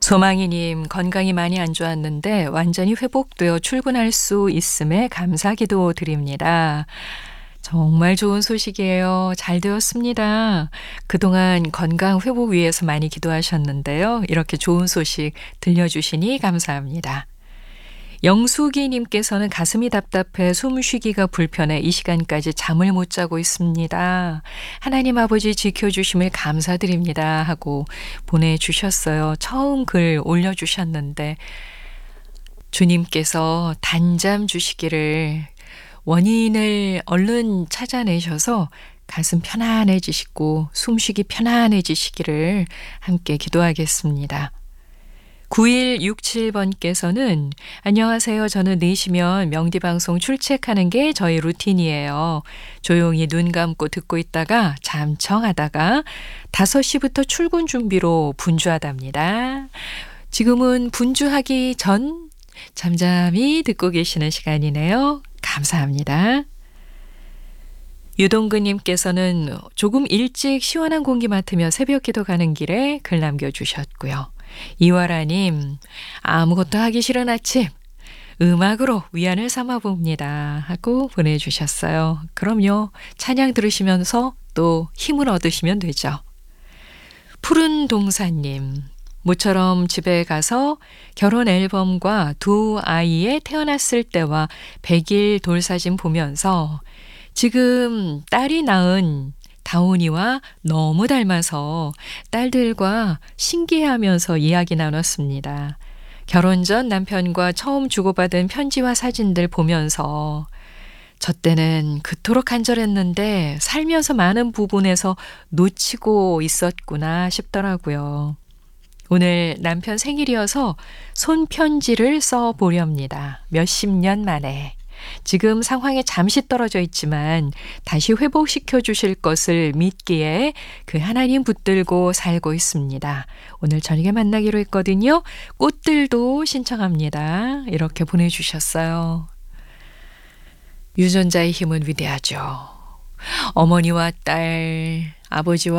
소망이님, 건강이 많이 안 좋았는데 완전히 회복되어 출근할 수 있음에 감사기도 드립니다. 정말 좋은 소식이에요. 잘 되었습니다. 그동안 건강 회복 위해서 많이 기도하셨는데요. 이렇게 좋은 소식 들려주시니 감사합니다. 영숙이님께서는 가슴이 답답해 숨쉬기가 불편해 이 시간까지 잠을 못 자고 있습니다. 하나님 아버지 지켜주심을 감사드립니다 하고 보내주셨어요. 처음 글 올려주셨는데 주님께서 단잠 주시기를 원인을 얼른 찾아내셔서 가슴 편안해지시고 숨쉬기 편안해지시기를 함께 기도하겠습니다. 9167번께서는 안녕하세요. 저는 4시면 명디방송 출첵하는 게 저희 루틴이에요. 조용히 눈 감고 듣고 있다가 잠청하다가 5시부터 출근 준비로 분주하답니다. 지금은 분주하기 전 잠잠히 듣고 계시는 시간이네요. 감사합니다. 유동근님께서는 조금 일찍 시원한 공기 맡으며 새벽 기도 가는 길에 글 남겨주셨고요. 이화라님, 아무것도 하기 싫은 아침 음악으로 위안을 삼아 봅니다 하고 보내주셨어요. 그럼요. 찬양 들으시면서 또 힘을 얻으시면 되죠. 푸른 동사님, 모처럼 집에 가서 결혼 앨범과 두 아이의 태어났을 때와 100일 돌사진 보면서 지금 딸이 낳은 다운이와 너무 닮아서 딸들과 신기해하면서 이야기 나눴습니다. 결혼 전 남편과 처음 주고받은 편지와 사진들 보면서 저 때는 그토록 간절했는데 살면서 많은 부분에서 놓치고 있었구나 싶더라고요. 오늘 남편 생일이어서 손편지를 써보렵니다. 몇십 년 만에. 지금 상황에 잠시 떨어져 있지만 다시 회복시켜 주실 것을 믿기에 그 하나님 붙들고 살고 있습니다. 오늘 저녁에 만나기로 했거든요. 꽃들도 신청합니다. 이렇게 보내주셨어요. 유전자의 힘은 위대하죠. 어머니와 딸, 아버지와